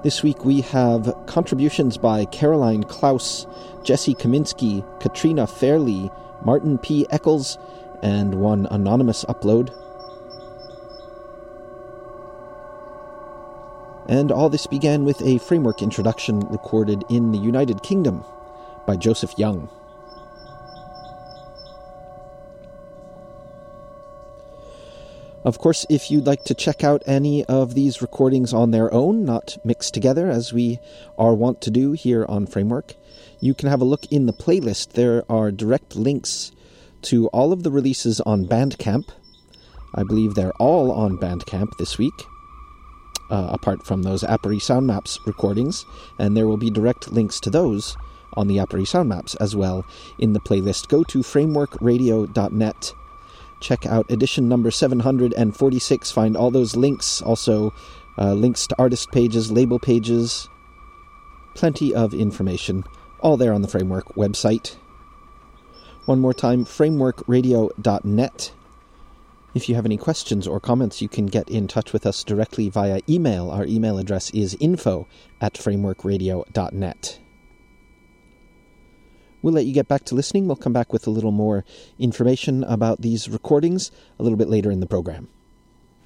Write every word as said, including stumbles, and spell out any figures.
This week we have contributions by Caroline Klaus, Jesse Kaminsky, Katrina Fairley, Martin P. Eccles, and one anonymous upload. And all this began with a framework introduction recorded in the United Kingdom by Joseph Young. Of course, if you'd like to check out any of these recordings on their own, not mixed together as we are wont to do here on Framework, you can have a look in the playlist. There are direct links to all of the releases on Bandcamp. I believe they're all on Bandcamp this week, uh, apart from those Apparie Soundmaps recordings, and there will be direct links to those on the Apparie Soundmaps as well in the playlist. Go to framework radio dot net. Check out edition number seven hundred forty-six. Find all those links. Also, uh, links to artist pages, label pages. Plenty of information. All there on the Framework website. One more time, framework radio dot net. If you have any questions or comments, you can get in touch with us directly via email. Our email address is info at framework radio dot net. We'll let you get back to listening. We'll come back with a little more information about these recordings a little bit later in the program.